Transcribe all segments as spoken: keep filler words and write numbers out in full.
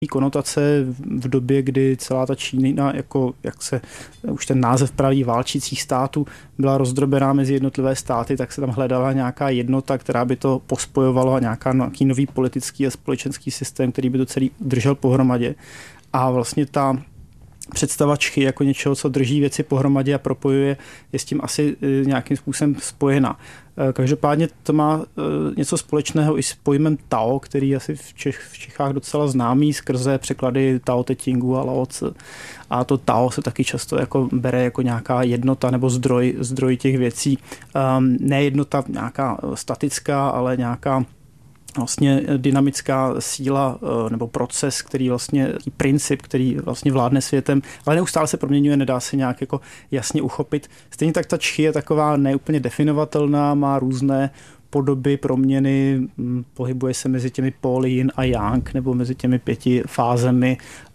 konotace v době, kdy celá ta Čína, jako jak se už ten název praví, válčících států, byla rozdrobená mezi jednotlivé státy, tak se tam hledala nějaká jednota, která by to pospojovala, nějaká, nějaký nový politický a společenský systém, který by to celý držel pohromadě. A vlastně ta představa čchy jako něčeho, co drží věci pohromadě a propojuje, je s tím asi nějakým způsobem spojena. Každopádně to má něco společného i s pojmem Tao, který asi v, Čech, v Čechách docela známý skrze překlady Tao Te Chingu a Lao Tzu. A to Tao se taky často jako bere jako nějaká jednota nebo zdroj, zdroj těch věcí. Um, ne jednota nějaká statická, ale nějaká vlastně dynamická síla nebo proces, který vlastně, princip, který vlastně vládne světem, ale neustále se proměňuje, nedá se nějak jako jasně uchopit. Stejně tak ta čchy je taková neúplně definovatelná, má různé podoby, proměny, pohybuje se mezi těmi póly yin a yang, nebo mezi těmi pěti fázemi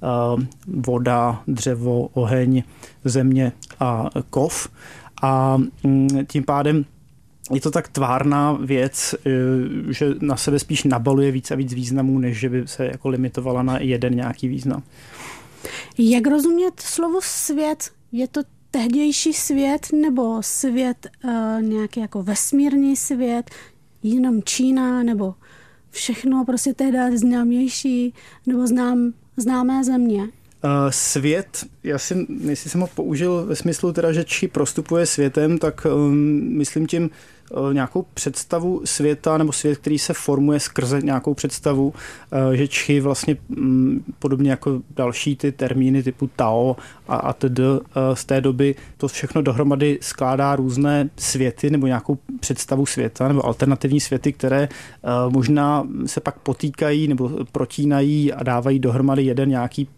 voda, dřevo, oheň, země a kov. A tím pádem je to tak tvárná věc, že na sebe spíš nabaluje víc a víc významů, než že by se jako limitovala na jeden nějaký význam. Jak rozumět slovo svět? Je to tehdější svět nebo svět uh, nějaký jako vesmírný svět, jenom Čína nebo všechno prostě tehdy známější nebo znám, známé země? Uh, svět, já si, jestli jsem ho použil ve smyslu teda, že či prostupuje světem, tak um, myslím tím uh, nějakou představu světa nebo svět, který se formuje skrze nějakou představu, uh, že či vlastně um, podobně jako další ty termíny typu Tao a, a td. Uh, z té doby to všechno dohromady skládá různé světy nebo nějakou představu světa nebo alternativní světy, které uh, možná se pak potýkají nebo protínají a dávají dohromady jeden nějaký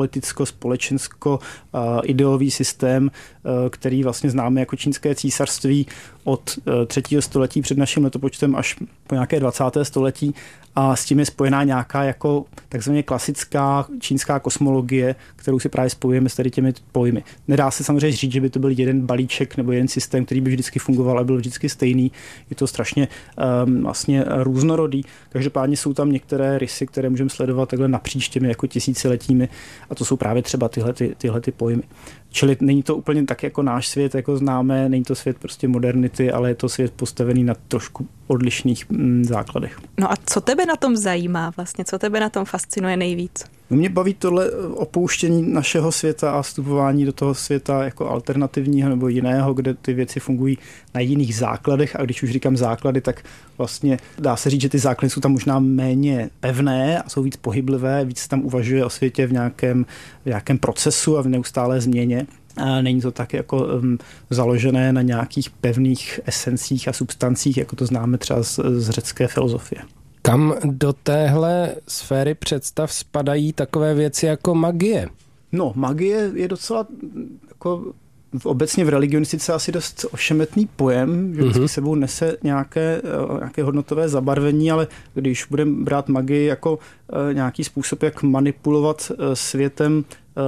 politicko-společensko-ideový systém, který vlastně známe jako čínské císařství od třetího století před naším letopočtem až po nějaké dvacáté století a s tím je spojená nějaká jako takzvaně klasická čínská kosmologie, kterou si právě spojujeme s tady těmi pojmy. Nedá se samozřejmě říct, že by to byl jeden balíček nebo jeden systém, který by vždycky fungoval a byl vždycky stejný. Je to strašně um, vlastně různorodý. Každopádně jsou tam některé rysy, které můžeme sledovat takhle napříč těmi jako tisíciletími a to jsou právě třeba tyhle, ty, tyhle ty pojmy. Čili není to úplně tak jako náš svět, jako známe, není to svět prostě modernity, ale je to svět postavený na trošku odlišných mm, základech. No a co tebe na tom zajímá vlastně? Co tebe na tom fascinuje nejvíc? No mě baví tohle opouštění našeho světa a vstupování do toho světa jako alternativního nebo jiného, kde ty věci fungují na jiných základech a když už říkám základy, tak vlastně dá se říct, že ty základy jsou tam možná méně pevné a jsou víc pohyblivé, víc se tam uvažuje o světě v nějakém, v nějakém procesu a v neustálé změně. A není to tak jako um, založené na nějakých pevných esencích a substancích, jako to známe třeba z, z řecké filozofie. Kam do téhle sféry představ spadají takové věci jako magie? No, magie je docela jako obecně v religionistice asi dost ošemetný pojem, že vždycky sebou nese nějaké, nějaké hodnotové zabarvení, ale když budeme brát magii jako nějaký způsob, jak manipulovat světem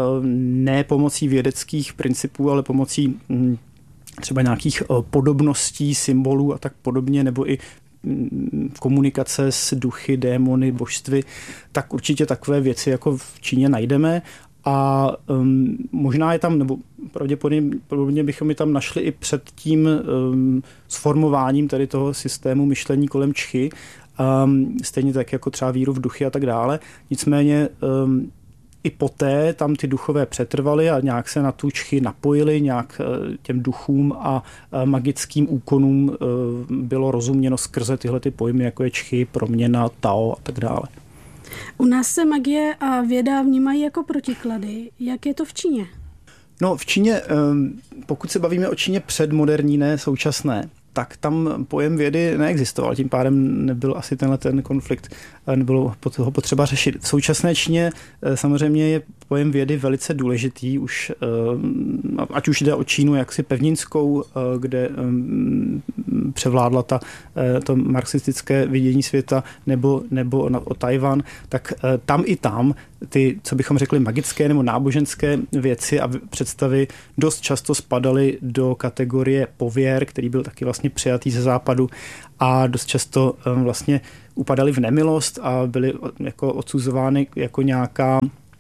ne pomocí vědeckých principů, ale pomocí třeba nějakých podobností, symbolů a tak podobně, nebo i komunikace s duchy, démony, božstvy, tak určitě takové věci jako v Číně najdeme a um, možná je tam, nebo pravděpodobně bychom je tam našli i před tím um, sformováním tady toho systému myšlení kolem čchy, um, stejně tak jako třeba víru v duchy a tak dále. Nicméně um, i poté tam ty duchové přetrvaly a nějak se na tu čchy napojili, nějak těm duchům a magickým úkonům bylo rozuměno skrze tyhle ty pojmy, jako je čchy, proměna, Tao a tak dále. U nás se magie a věda vnímají jako protiklady. Jak je to v Číně? No v Číně, pokud se bavíme o Číně předmoderní, ne současné, tak tam pojem vědy neexistoval. Tím pádem nebyl asi tenhle ten konflikt, nebylo ho potřeba řešit. V současné Číně samozřejmě je pojem vědy velice důležitý, už, ať už jde o Čínu jaksi pevninskou, kde převládla ta, to marxistické vidění světa, nebo, nebo o Tajvan, tak tam i tam ty, co bychom řekli, magické nebo náboženské věci a představy dost často spadaly do kategorie pověr, který byl taky vlastně přijatý ze západu a dost často vlastně upadaly v nemilost a byly jako odsuzovány jako nějaká,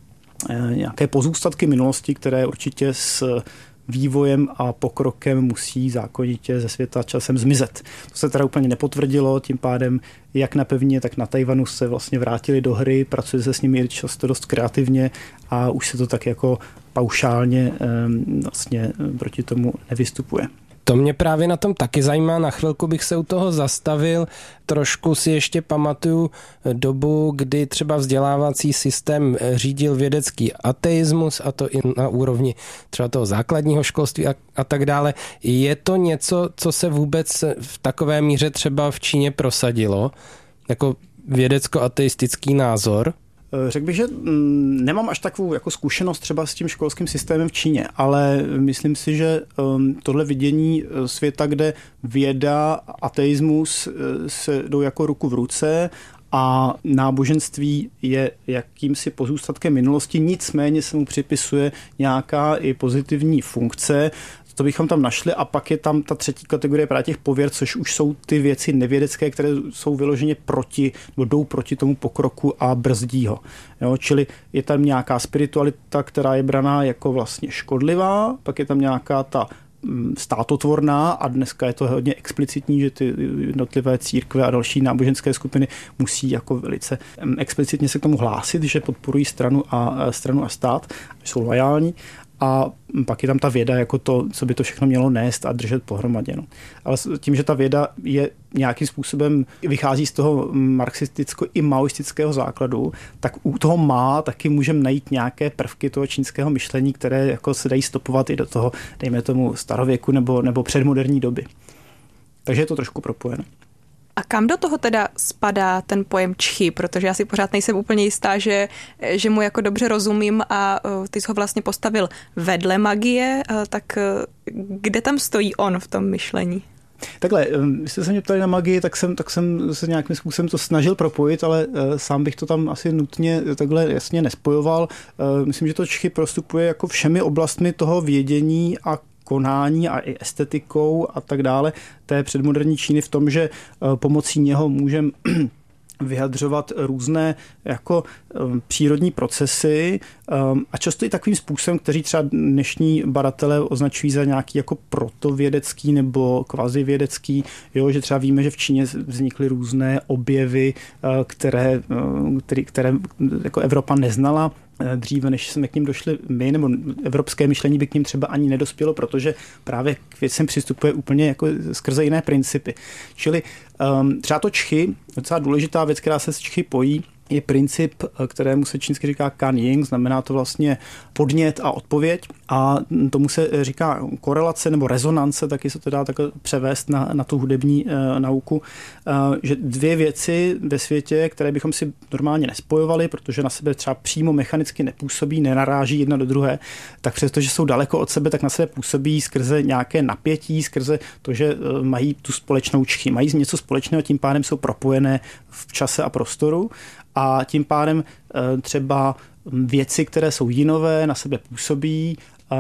nějaké pozůstatky minulosti, které určitě s vývojem a pokrokem musí zákonitě ze světa časem zmizet. To se teda úplně nepotvrdilo, tím pádem jak na pevnině, tak na Tajvanu se vlastně vrátili do hry, pracuje se s nimi často dost kreativně a už se to tak jako paušálně vlastně proti tomu nevystupuje. To mě právě na tom taky zajímá, na chvilku bych se u toho zastavil. Trošku si ještě pamatuju dobu, kdy třeba vzdělávací systém řídil vědecký ateismus, a to i na úrovni třeba toho základního školství a, a tak dále. Je to něco, co se vůbec v takové míře třeba v Číně prosadilo, jako vědecko-ateistický názor? Řekl bych, že nemám až takovou jako zkušenost třeba s tím školským systémem v Číně, ale myslím si, že tohle vidění světa, kde věda, ateismus se jdou jako ruku v ruce a náboženství je jakýmsi pozůstatkem minulosti, nicméně se mu připisuje nějaká i pozitivní funkce, to bychom tam našli a pak je tam ta třetí kategorie právě těch pověr, což už jsou ty věci nevědecké, které jsou vyloženě proti, nebo jdou proti tomu pokroku a brzdí ho. Jo, čili je tam nějaká spiritualita, která je braná jako vlastně škodlivá, pak je tam nějaká ta státotvorná a dneska je to hodně explicitní, že ty jednotlivé církve a další náboženské skupiny musí jako velice explicitně se k tomu hlásit, že podporují stranu a, stranu a stát, jsou loajální. A pak je tam ta věda jako to, co by to všechno mělo nést a držet pohromadě. No. Ale tím, že ta věda je nějakým způsobem, vychází z toho marxisticko i maoistického základu, tak u toho má taky můžeme najít nějaké prvky toho čínského myšlení, které jako se dají stopovat i do toho, dejme tomu, starověku nebo, nebo předmoderní doby. Takže je to trošku propojené. A kam do toho teda spadá ten pojem čchi? Protože já si pořád nejsem úplně jistá, že, že mu jako dobře rozumím a ty jsi ho vlastně postavil vedle magie, tak kde tam stojí on v tom myšlení? Takhle, když jste se mě ptali na magii, tak jsem, tak jsem se nějakým způsobem to snažil propojit, ale sám bych to tam asi nutně takhle jasně nespojoval. Myslím, že to čchi prostupuje jako všemi oblastmi toho vědění a konání a i estetikou a tak dále té předmoderní Číny v tom, že pomocí něho můžeme vyjadřovat různé jako um, přírodní procesy um, a často i takovým způsobem, kteří třeba dnešní badatelé označují za nějaký jako protovědecký nebo kvazivědecký, jo, že třeba víme, že v Číně vznikly různé objevy, uh, které, uh, které, které jako Evropa neznala dříve, než jsme k ním došli my, nebo evropské myšlení by k ním třeba ani nedospělo, protože právě k věcem přistupuje úplně jako skrze jiné principy. Čili um, třeba to čchi, docela důležitá věc, která se s čchi pojí, je princip, kterému se čínsky říká kan-ying, znamená to vlastně podnět a odpověď a tomu se říká korelace nebo rezonance, taky se to dá takhle převést na, na tu hudební e, nauku, e, že dvě věci ve světě, které bychom si normálně nespojovali, protože na sebe třeba přímo mechanicky nepůsobí, nenaráží jedna do druhé, tak přestože jsou daleko od sebe, tak na sebe působí skrze nějaké napětí, skrze to, že e, mají tu společnou čchi, mají něco společného, tím pádem jsou propojené v čase a prostoru. A tím pádem třeba věci, které jsou jinové, na sebe působí,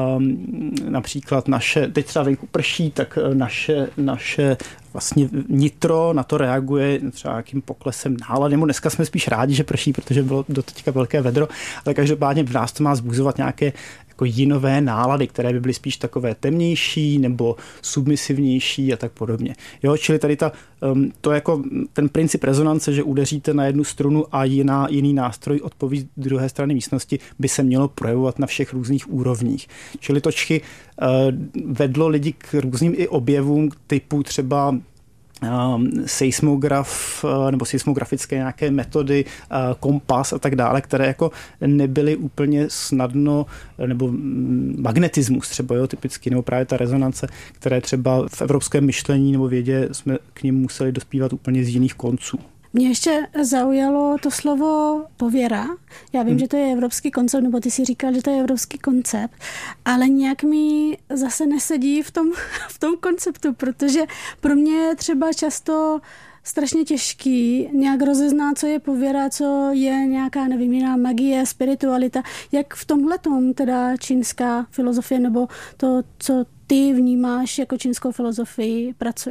například naše, teď třeba venku prší, tak naše, naše vlastně nitro na to reaguje třeba nějakým poklesem nálady. Dneska jsme spíš rádi, že prší, protože bylo do teďka velké vedro, ale každopádně v nás to má zbuzovat nějaké jako jinové nálady, které by byly spíš takové temnější nebo submisivnější a tak podobně. Jo, čili tady ta, to jako ten princip rezonance, že udeříte na jednu strunu a jiná, jiný nástroj odpoví z druhé strany místnosti, by se mělo projevovat na všech různých úrovních. Čili to čchi vedlo lidi k různým i objevům typu třeba seismograf nebo seismografické nějaké metody, kompas a tak dále, které jako nebyly úplně snadno, nebo magnetismus třeba, jo, typicky, nebo právě ta rezonance, které třeba v evropském myšlení nebo vědě jsme k nim museli dospívat úplně z jiných konců. Mě ještě zaujalo to slovo pověra. Já vím, hmm. že to je evropský koncept, nebo ty si říkal, že to je evropský koncept, ale nějak mi zase nesedí v tom, v tom konceptu, protože pro mě je třeba často strašně těžký nějak rozeznat, co je pověra, co je nějaká, nevím, jiná magie, spiritualita. Jak v tomhletom teda čínská filozofie nebo to, co ty vnímáš jako čínskou filozofii, pracuje?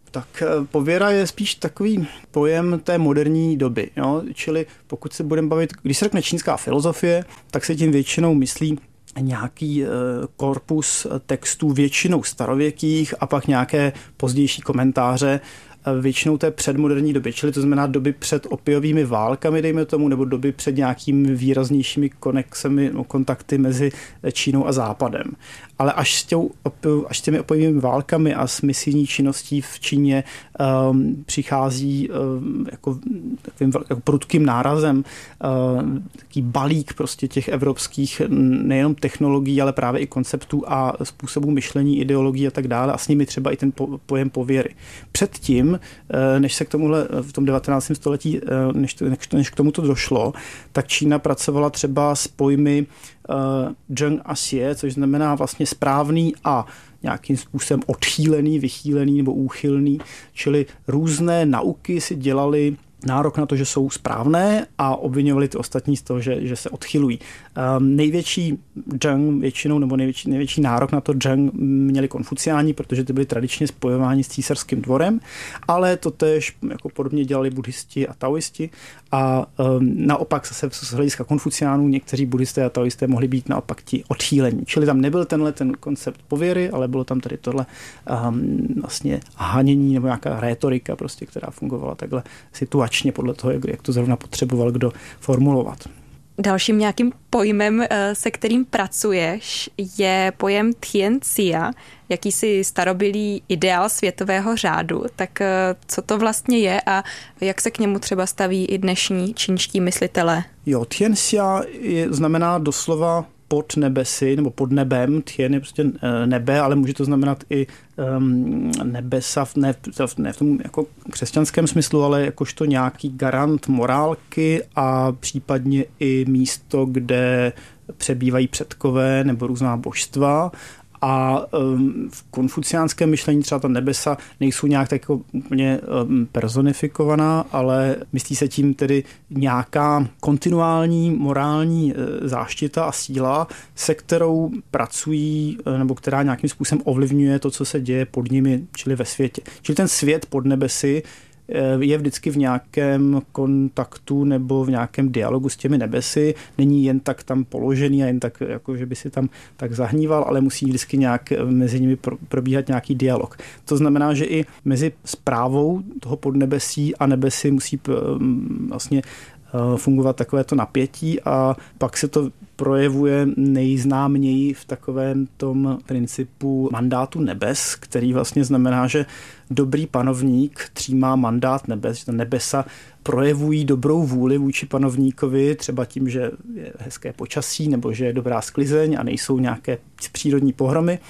Tak pověra je spíš takový pojem té moderní doby. Jo? Čili pokud se budeme bavit, když se řekne čínská filozofie, tak se tím většinou myslí nějaký korpus textů většinou starověkých a pak nějaké pozdější komentáře většinou té předmoderní doby, čili to znamená doby před opiovými válkami, dejme tomu, nebo doby před nějakými výraznějšími konexemi, no, kontakty mezi Čínou a Západem. Ale až s, těm, až s těmi opojivými válkami a s misijní činností v Číně um, přichází um, jako, takovým jako prudkým nárazem um, taký balík prostě těch evropských nejenom technologií, ale právě i konceptů a způsobů myšlení, ideologií a tak dále a s nimi třeba i ten po, pojem pověry. Předtím, než se k tomuhle v tom devatenáctém století, než, to, než k tomuto došlo, tak Čína pracovala třeba s pojmy uh, zheng a xie, což znamená vlastně správný a nějakým způsobem odchýlený, vychýlený nebo úchylný, čili různé nauky si dělali nárok na to, že jsou správné a obviňovali ty ostatní z toho, že, že se odchylují. Um, největší zheng většinou, nebo největší, největší nárok na to zheng měli konfuciáni, protože ty byli tradičně spojováni s císařským dvorem, ale to též jako podobně dělali buddhisti a taoisti a um, naopak zase z hlediska konfuciánů někteří buddhisté a taoisté mohli být naopak ti odchýlení. Čili tam nebyl tenhle ten koncept pověry, ale bylo tam tady tohle um, vlastně hanění nebo nějaká rétorika, prostě, která fungovala takhle situačně podle toho, jak to zrovna potřeboval kdo formulovat. Dalším nějakým pojmem, se kterým pracuješ, je pojem Tianxia, jakýsi starobylý ideál světového řádu. Tak co to vlastně je a jak se k němu třeba staví i dnešní čínští myslitelé? Jo, Tianxia je, znamená doslova pod nebesy nebo pod nebem. Tien je prostě nebe, ale může to znamenat i um, nebesa, ne, ne v tom jako křesťanském smyslu, ale jakožto nějaký garant morálky a případně i místo, kde přebývají předkové nebo různá božstva. A um, v konfuciánském myšlení třeba ta nebesa nejsou nějak tak jako úplně um, personifikovaná, ale myslí se tím tedy nějaká kontinuální morální e, záštita a síla, se kterou pracují e, nebo která nějakým způsobem ovlivňuje to, co se děje pod nimi, čili ve světě. Čili ten svět pod nebesy je vždycky v nějakém kontaktu nebo v nějakém dialogu s těmi nebesy. Není jen tak tam položený a jen tak, jako, že by si tam tak zahníval, ale musí vždycky nějak mezi nimi probíhat nějaký dialog. To znamená, že i mezi správou toho podnebesí a nebesy musí vlastně fungovat takovéto napětí a pak se to projevuje nejznáměji v takovém tom principu mandátu nebes, který vlastně znamená, že dobrý panovník třímá mandát nebes, že ta nebesa projevují dobrou vůli vůči panovníkovi, třeba tím, že je hezké počasí nebo že je dobrá sklizeň a nejsou nějaké přírodní pohromy.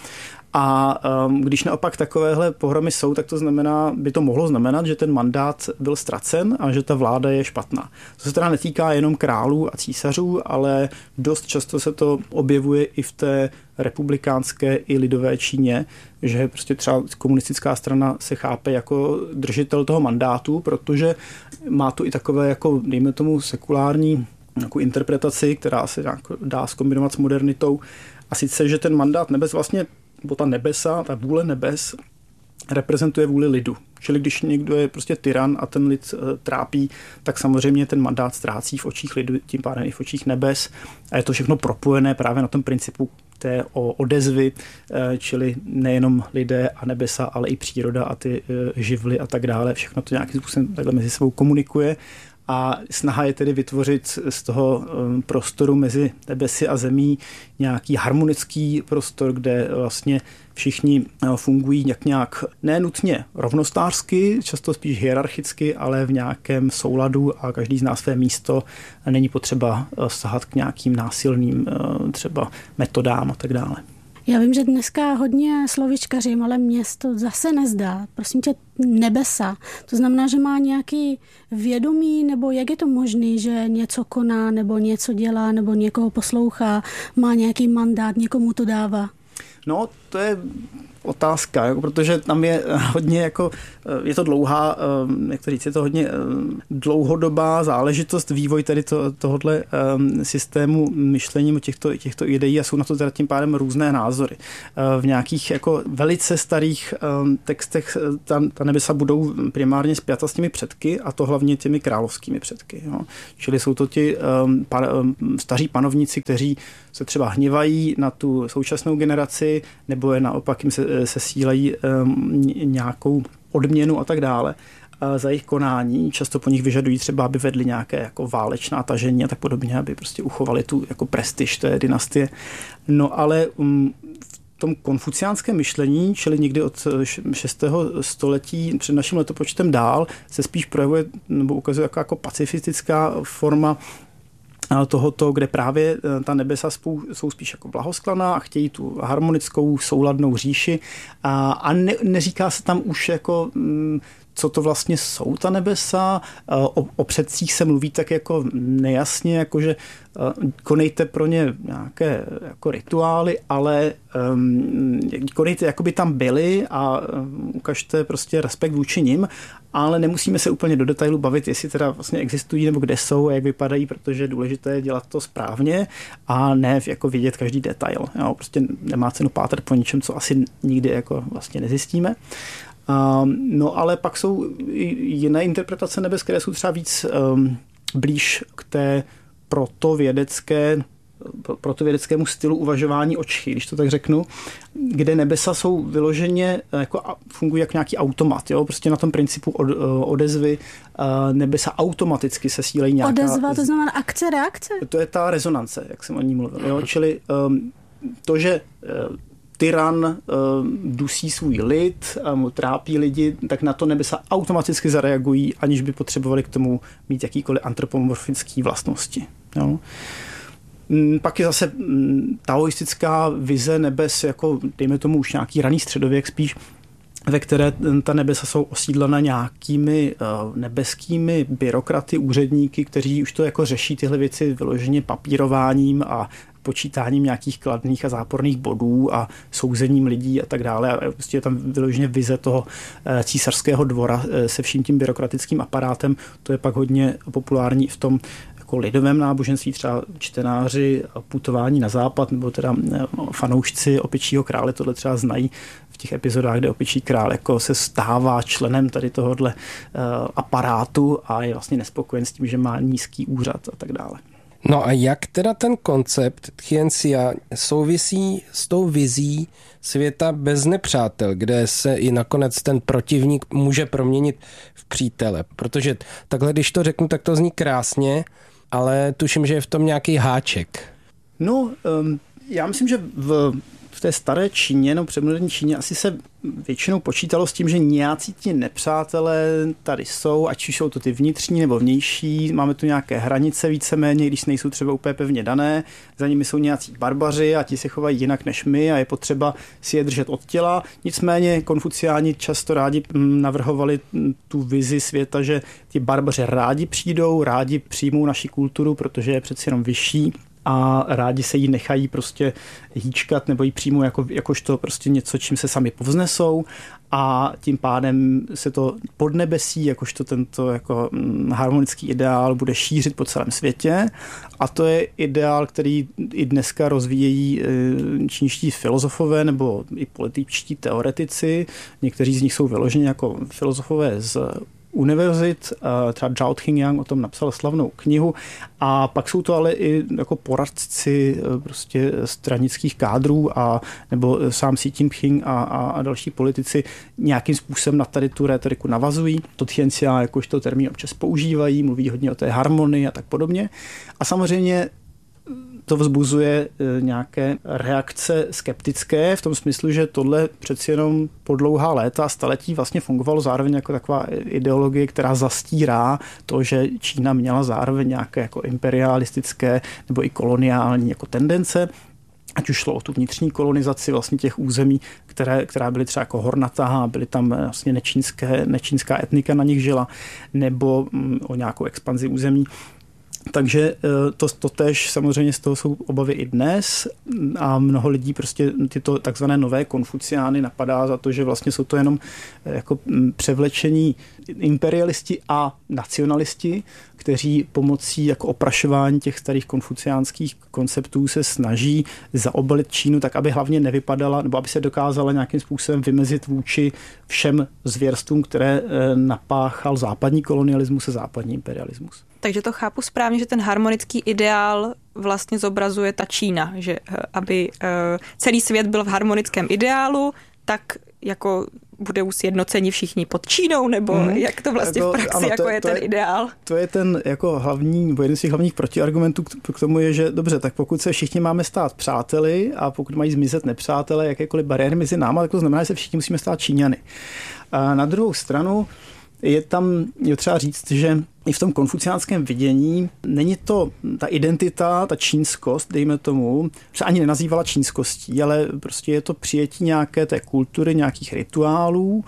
A um, když naopak takovéhle pohromy jsou, tak to znamená, by to mohlo znamenat, že ten mandát byl ztracen a že ta vláda je špatná. To se teda netýká jenom králů a císařů, ale dost často se to objevuje i v té republikánské i lidové Číně, že prostě třeba komunistická strana se chápe jako držitel toho mandátu, protože má tu i takové jako, dejme tomu, sekulární jako interpretaci, která se dá zkombinovat s modernitou. A sice, že ten mandát nebes vlastně nebo ta nebesa, ta vůle nebes reprezentuje vůli lidu. Čili když někdo je prostě tyran a ten lid trápí, tak samozřejmě ten mandát ztrácí v očích lidu, tím pádem i v očích nebes. A je to všechno propojené právě na tom principu té odezvy, čili nejenom lidé a nebesa, ale i příroda a ty živly a tak dále. Všechno to nějakým způsobem takhle mezi sebou komunikuje. A snaha je tedy vytvořit z toho prostoru mezi nebesy a zemí nějaký harmonický prostor, kde vlastně všichni fungují jak nějak nenutně rovnostářsky, často spíš hierarchicky, ale v nějakém souladu a každý zná své místo. Není potřeba sahat k nějakým násilným třeba metodám a tak dále. Já vím, že dneska hodně slovíčkařím, ale mně to zase nezdá. Prosím tě, nebesa. To znamená, že má nějaký vědomí, nebo jak je to možné, že něco koná, nebo něco dělá, nebo někoho poslouchá, má nějaký mandát, někomu to dává? No, to je otázka, jako, protože tam je hodně jako, je to dlouhá, jak to říct, je to hodně dlouhodobá záležitost, vývoj tady to, tohohle systému myšlení o těchto, těchto ideí a jsou na to teda tím pádem různé názory. V nějakých jako velice starých textech ta, ta nebesa budou primárně spjata s těmi předky a to hlavně těmi královskými předky. Jo. Čili jsou to ti pan, staří panovníci, kteří se třeba hněvají na tu současnou generaci nebo je naopak jim se, se sílají nějakou odměnu a tak dále za jejich konání. Často po nich vyžadují třeba, aby vedli nějaké jako válečná tažení a tak podobně, aby prostě uchovali tu jako prestiž té dynastie. No ale um, v tom konfuciánském myšlení, čili někdy od šestého století před naším letopočtem dál, se spíš projevuje nebo ukazuje jako, jako pacifistická forma tohoto, kde právě ta nebesa jsou spíš jako blahosklaná a chtějí tu harmonickou, souladnou říši a, a ne, neříká se tam už jako co to vlastně jsou ta nebesa. O, o předcích se mluví tak jako nejasně, jakože konejte pro ně nějaké jako rituály, ale um, konejte, jako by tam byli a um, ukažte prostě respekt vůči nim, ale nemusíme se úplně do detailu bavit, jestli teda vlastně existují nebo kde jsou a jak vypadají, protože je důležité dělat to správně a ne jako vidět každý detail. Jo, prostě nemá cenu pátrat po něčem, co asi nikdy jako vlastně nezjistíme. Um, no ale pak jsou jiné interpretace nebes, které jsou třeba víc um, blíž k té protovědecké, protovědeckému stylu uvažování o čchy, když to tak řeknu, kde nebesa jsou vyloženě, jako fungují jak nějaký automat, jo? Prostě na tom principu od, odezvy nebesa automaticky se sílejí nějaká... Odezva, to znamená akce, reakce? To je ta rezonance, jak jsem o ní mluvil. Jo? Čili um, to, že tyran uh, dusí svůj lid, um, trápí lidi, tak na to nebesa automaticky zareagují, aniž by potřebovali k tomu mít jakýkoliv antropomorfický vlastnosti. Jo? Pak je zase taoistická vize nebes, jako dejme tomu už nějaký raný středověk spíš, ve které ta nebesa jsou osídlena nějakými nebeskými byrokraty, úředníky, kteří už to jako řeší tyhle věci vyloženě papírováním a počítáním nějakých kladných a záporných bodů a souzením lidí a tak dále. A prostě je tam vyloženě vize toho císařského dvora se vším tím byrokratickým aparátem. To je pak hodně populární v tom jako lidovém náboženství, třeba čtenáři putování na západ, nebo teda fanoušci Opičího krále tohle třeba znají v těch epizodách, kde Opičí král jako se stává členem tady tohohle aparátu a je vlastně nespokojen s tím, že má nízký úřad a tak dále. No a jak teda ten koncept Tchien-Sia souvisí s tou vizí světa bez nepřátel, kde se i nakonec ten protivník může proměnit v přítele? Protože takhle, když to řeknu, tak to zní krásně, ale tuším, že je v tom nějaký háček. No, um, já myslím, že v, v té staré Číně, no předmoderní Číně, asi se většinou počítalo s tím, že nějací ti nepřátelé tady jsou, ať už jsou to ty vnitřní nebo vnější, máme tu nějaké hranice víceméně, když nejsou třeba úplně pevně dané, za nimi jsou nějací barbaři a ti se chovají jinak než my a je potřeba si je držet od těla. Nicméně konfuciáni často rádi navrhovali tu vizi světa, že ti barbaři rádi přijdou, rádi přijmou naši kulturu, protože je přeci jenom vyšší a rádi se jí nechají prostě hýčkat nebo jí přijmou jako, jakožto prostě něco, čím se sami povznesou a tím pádem se to podnebesí, jakožto tento jako harmonický ideál bude šířit po celém světě a to je ideál, který i dneska rozvíjejí čínští filozofové nebo i političtí teoretici. Někteří z nich jsou vyloženi jako filozofové z univerzit, třeba Zhao Thingyang o tom napsal slavnou knihu a pak jsou to ale i jako poradci prostě stranických kádrů a nebo sám Xi Jinping a, a, a další politici nějakým způsobem na tady tu rétoriku navazují. To Tchien-Sia jakožto termín občas používají, mluví hodně o té harmonii a tak podobně. A samozřejmě to vzbuzuje nějaké reakce skeptické v tom smyslu, že tohle přeci jenom po dlouhá léta, staletí vlastně fungovalo zároveň jako taková ideologie, která zastírá to, že Čína měla zároveň nějaké jako imperialistické nebo i koloniální jako tendence. Ať už šlo o tu vnitřní kolonizaci vlastně těch území, které, která byly třeba jako hornatá, byly tam vlastně nečínské, nečínská etnika na nich žila, nebo o nějakou expanzi území. Takže to, to tež samozřejmě z toho jsou obavy i dnes a mnoho lidí prostě tyto takzvané nové konfuciány napadá za to, že vlastně jsou to jenom jako převlečení imperialisti a nacionalisti, kteří pomocí jako oprašování těch starých konfuciánských konceptů se snaží zaobalit Čínu tak, aby hlavně nevypadala, nebo aby se dokázala nějakým způsobem vymezit vůči všem zvěrstvům, které napáchal západní kolonialismus a západní imperialismus. Takže to chápu správně, že ten harmonický ideál vlastně zobrazuje ta Čína, že aby celý svět byl v harmonickém ideálu, tak jako budou sjednoceni všichni pod Čínou, nebo mm. jak to vlastně jako, v praxi, ano, jako to, je to ten je, ideál? To je ten jako hlavní, nebo jeden z těch hlavních protiargumentů k tomu je, že dobře, tak pokud se všichni máme stát přáteli a pokud mají zmizet nepřátelé, jakékoliv bariéry mezi náma, tak to znamená, že se všichni musíme stát Číňany. A na druhou stranu je tam, je třeba říct, že i v tom konfuciánském vidění není to ta identita, ta čínskost, dejme tomu, se ani nenazývala čínskostí, ale prostě je to přijetí nějaké té kultury, nějakých rituálů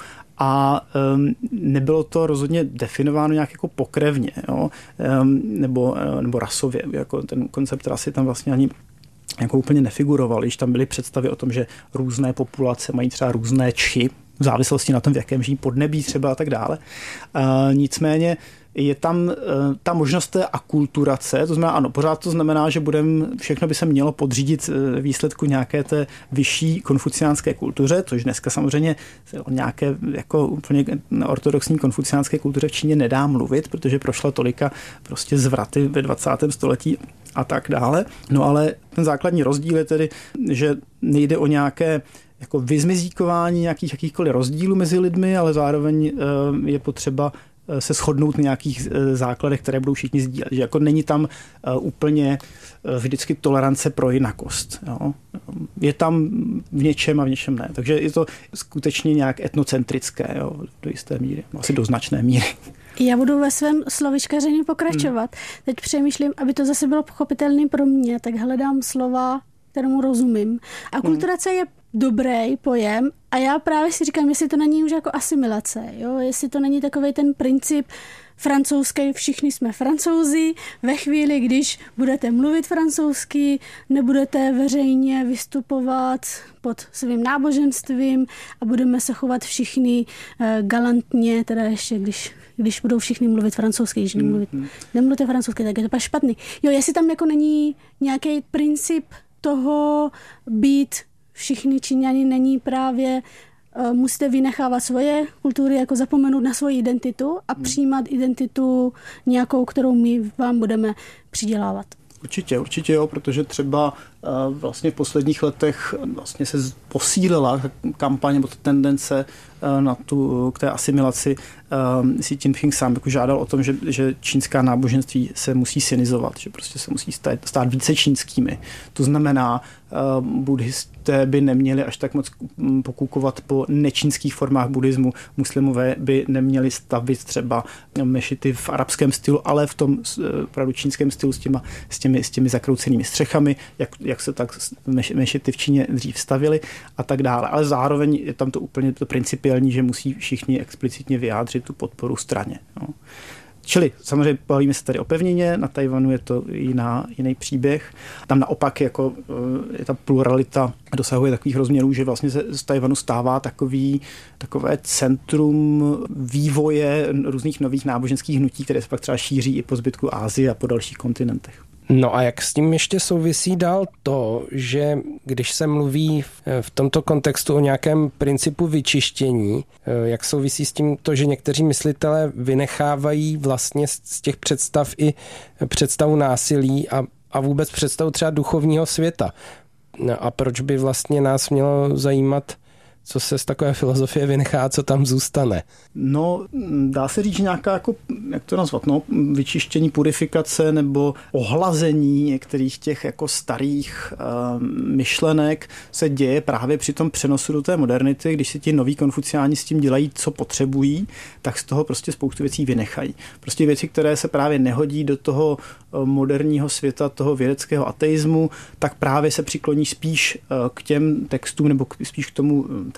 a um, nebylo to rozhodně definováno nějak jako pokrevně, jo? Um, nebo, nebo rasově, jako ten koncept rasy tam vlastně ani jako úplně nefiguroval, když tam byly představy o tom, že různé populace mají třeba různé čchy, v závislosti na tom, v jakém žijí podnebí třeba a tak dále. Uh, nicméně je tam uh, ta možnost té akulturace, to znamená, ano, pořád to znamená, že budem, všechno by se mělo podřídit uh, výsledku nějaké té vyšší konfuciánské kultuře, což dneska samozřejmě o nějaké jako úplně ortodoxní konfuciánské kultuře v Číně nedá mluvit, protože prošla tolika prostě zvraty ve dvacátém století a tak dále. No ale ten základní rozdíl je tedy, že nejde o nějaké jako vyzmizíkování nějakých jakýchkoliv rozdílů mezi lidmi, ale zároveň je potřeba se shodnout na nějakých základech, které budou všichni sdílet. Že jako není tam úplně vždycky tolerance pro jinakost. Jo. Je tam v něčem a v něčem ne. Takže je to skutečně nějak etnocentrické, jo, do jisté míry, asi do značné míry. Já budu ve svém slovičkaření pokračovat. Hmm. Teď přemýšlím, aby to zase bylo pochopitelné pro mě, tak hledám slova, kterému rozumím. Akulturace hmm. je dobrý pojem a já právě si říkám, jestli to není už jako asimilace, jo? Jestli to není takovej ten princip francouzský, všichni jsme Francouzi, ve chvíli, když budete mluvit francouzsky, nebudete veřejně vystupovat pod svým náboženstvím a budeme se chovat všichni galantně, teda ještě když, když budou všichni mluvit francouzsky, když nemluvit, nemluvíte francouzsky, tak je to pak špatný. Jo, jestli tam jako není nějaký princip toho být všichni Číňani, není právě uh, musíte vynechávat svoje kultury, jako zapomenout na svoji identitu a hmm. přijímat identitu nějakou, kterou my vám budeme přidělávat. Určitě, určitě jo, protože třeba uh, vlastně v posledních letech vlastně se posílila kampaň nebo tendence uh, na tu, k té asimilaci. Uh, Xi Jinping sám jako žádal o tom, že, že čínská náboženství se musí sinizovat, že prostě se musí stát, stát více čínskými. To znamená, uh, buddhisté by neměli až tak moc pokukovat po nečínských formách buddhismu, muslimové by neměli stavit třeba mešity v arabském stylu, ale v tom opravdu čínském stylu s, těma, s, těmi, s těmi zakroucenými střechami, jak, jak se tak mešity v Číně dřív stavily a tak dále. Ale zároveň je tam to úplně to principiální, že musí všichni explicitně vyjádřit tu podporu straně. No. Čili samozřejmě bavíme se tady o pevnině, na Tajvanu je to jiná, jiný příběh. Tam naopak jako je ta pluralita dosahuje takových rozměrů, že vlastně se z Tajvanu stává takový, takové centrum vývoje různých nových náboženských hnutí, které se pak třeba šíří i po zbytku Asie a po dalších kontinentech. No a jak s tím ještě souvisí dál to, že když se mluví v tomto kontextu o nějakém principu vyčištění, jak souvisí s tím to, že někteří myslitelé vynechávají vlastně z těch představ i představu násilí a, a vůbec představu třeba duchovního světa. No a proč by vlastně nás mělo zajímat, co se z takové filozofie vynechá, co tam zůstane? No, dá se říct nějaká, jako, jak to nazvat, no, vyčištění, purifikace nebo ohlazení některých těch jako starých uh, myšlenek se děje právě při tom přenosu do té modernity, když si ti noví konfuciáni s tím dělají, co potřebují, tak z toho prostě spoustu věcí vynechají. Prostě věci, které se právě nehodí do toho moderního světa, toho vědeckého ateismu, tak právě se přikloní spíš k těm textům nebo spíš k tomu té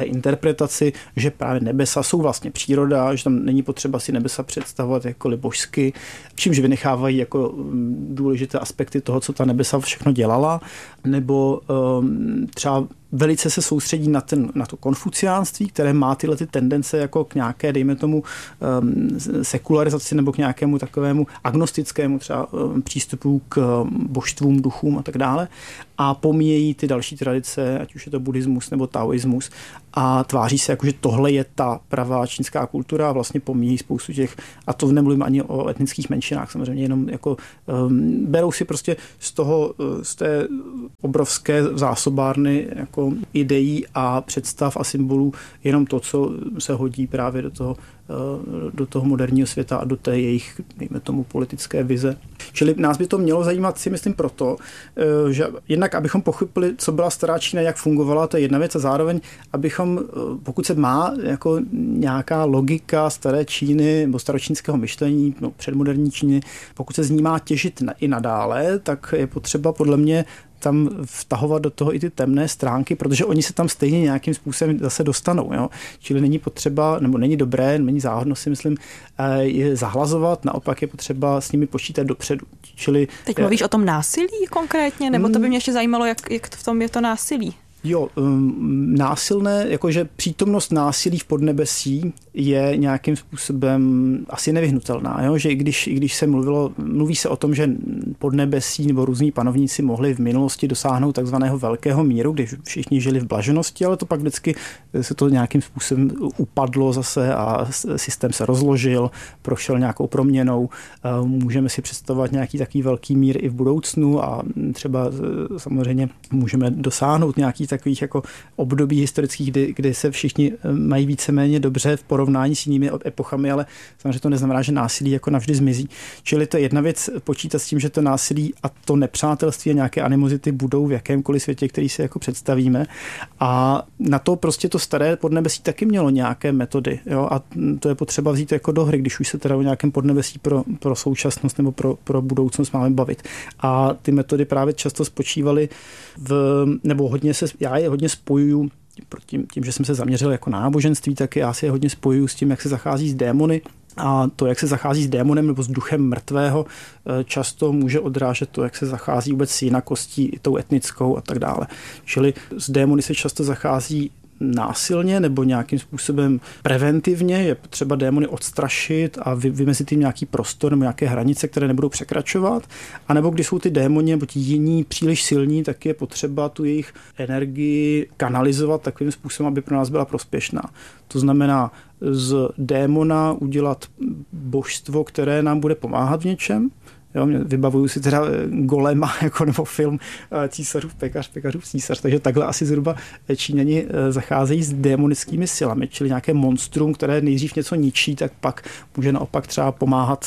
té interpretaci, že právě nebesa jsou vlastně příroda, že tam není potřeba si nebesa představovat jako božsky, čímž vynechávají jako důležité aspekty toho, co ta nebesa všechno dělala, nebo um, třeba velice se soustředí na, ten, na to konfuciánství, které má tyhle ty tendence jako k nějaké, dejme tomu, um, sekularizaci nebo k nějakému takovému agnostickému třeba um, přístupu k božstvům, duchům a tak dále. A pomíjejí ty další tradice, ať už je to buddhismus nebo taoismus, a tváří se jako, že tohle je ta pravá čínská kultura a vlastně pomíjí spoustu těch, a to nemluvím ani o etnických menšinách, samozřejmě jenom jako um, berou si prostě z toho, z té obrovské zásobárny jako ideí a představ a symbolů jenom to, co se hodí právě do toho, do toho moderního světa a do té jejich, dejme tomu, politické vize. Čili nás by to mělo zajímat, si myslím, proto, že jednak abychom pochopili, co byla stará Čína, jak fungovala, to je jedna věc, a zároveň abychom, pokud se má jako nějaká logika staré Číny nebo staročínského myšlení, no, předmoderní Číny, pokud se z ní má těžit na, i nadále, tak je potřeba podle mě tam vtahovat do toho i ty temné stránky, protože oni se tam stejně nějakým způsobem zase dostanou. Jo? Čili není potřeba, nebo není dobré, není záhodno, si myslím, je zahlazovat, naopak je potřeba s nimi počítat dopředu. Čili, teď mluvíš je, o tom násilí konkrétně, nebo to by mě ještě zajímalo, jak, jak v tom je to násilí? Jo, um, násilné, jakože přítomnost násilí v podnebesí je nějakým způsobem asi nevyhnutelná, jo? Že i když, i když se mluvilo, mluví se o tom, že podnebesí nebo různí panovníci mohli v minulosti dosáhnout takzvaného velkého míru, když všichni žili v blaženosti, ale to pak vždycky se to nějakým způsobem upadlo zase a systém se rozložil, prošel nějakou proměnou. Můžeme si představovat nějaký takový velký mír i v budoucnu a třeba samozřejmě můžeme dosáhnout nějaký takových jako období historických, kdy, kdy se všichni mají víceméně dobře v porovnání s jinými epochami, ale samozřejmě to neznamená, že násilí jako navždy zmizí. Čili to je jedna věc počítat s tím, že to násilí a to nepřátelství a nějaké animozity budou v jakémkoliv světě, který si jako představíme. A na to prostě to staré podnebesí taky mělo nějaké metody. Jo? A to je potřeba vzít jako do hry, když už se teda o nějakém podnebesí pro, pro současnost nebo pro, pro budoucnost máme bavit. A ty metody právě často spočívaly v, nebo hodně se já je hodně spojuju tím, tím, že jsem se zaměřil jako na náboženství, tak já si je hodně spojuju s tím, jak se zachází s démony. A to, jak se zachází s démonem nebo s duchem mrtvého, často může odrážet to, jak se zachází vůbec s jinakostí, i tou etnickou a tak dále. Čili s démony se často zachází násilně nebo nějakým způsobem preventivně, je potřeba démony odstrašit a vy, vymezit jim nějaký prostor nebo nějaké hranice, které nebudou překračovat. A nebo když jsou ty démoni nebo ti jiní příliš silní, tak je potřeba tu jejich energii kanalizovat takovým způsobem, aby pro nás byla prospěšná. To znamená z démona udělat božstvo, které nám bude pomáhat v něčem. Jo, vybavuju si teda Golema jako nebo film Císařův pekař, pekařův císař, takže takhle asi zhruba Číňani zacházejí s démonickými silami, čili nějaké monstrum, které nejdřív něco ničí, tak pak může naopak třeba pomáhat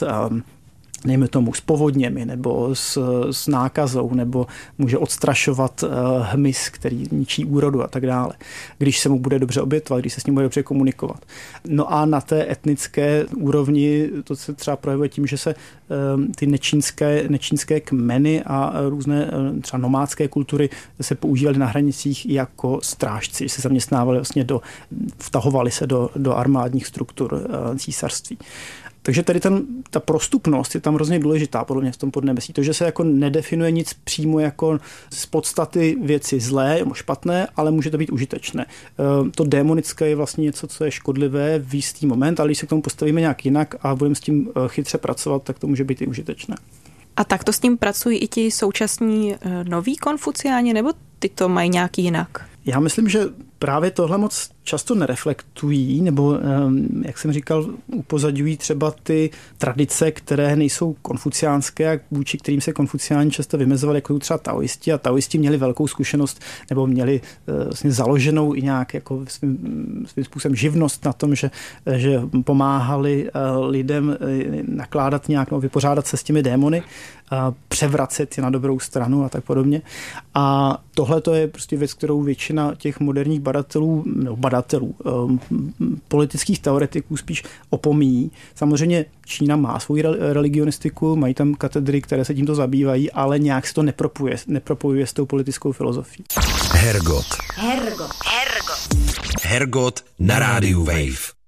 nejme tomu s povodněmi nebo s, s nákazou, nebo může odstrašovat uh, hmyz, který ničí úrodu a tak dále, když se mu bude dobře obětovat, když se s ním bude dobře komunikovat. No a na té etnické úrovni to se třeba projevuje tím, že se um, ty nečínské, nečínské kmeny a různé um, třeba nomádské kultury se používaly na hranicích jako strážci, se zaměstnávali vlastně do, vtahovali se do, do armádních struktur uh, císařství. Takže tady ten, ta prostupnost je tam hrozně důležitá podle mě v tom podnebesí. To, že se jako nedefinuje nic přímo jako z podstaty věci zlé nebo špatné, ale může to být užitečné. To démonické je vlastně něco, co je škodlivé v jistý moment, ale když se k tomu postavíme nějak jinak a budeme s tím chytře pracovat, tak to může být i užitečné. A takto s tím pracují i ti současní noví konfuciáni, nebo ty to mají nějak jinak? Já myslím, že právě tohle moc často nereflektují, nebo, jak jsem říkal, upozaďují třeba ty tradice, které nejsou konfuciánské a vůči kterým se konfuciáni často vymezovali, jako třeba taoisti. A taoisti měli velkou zkušenost, nebo měli vlastně založenou i nějak jako svým, svým způsobem živnost na tom, že, že pomáhali lidem nakládat nějak, no, vypořádat se s těmi démony, převracet je na dobrou stranu a tak podobně. A tohle to je prostě věc, kterou většina těch moderních badatelů, nebo badatelů, politických teoretiků spíš opomíjí. Samozřejmě Čína má svou religionistiku, mají tam katedry, které se tímto zabývají, ale nějak se to nepropojuje, nepropojuje s tou politickou filozofií. Hergot. Hergot. Hergot. Hergot na rádiu Wave.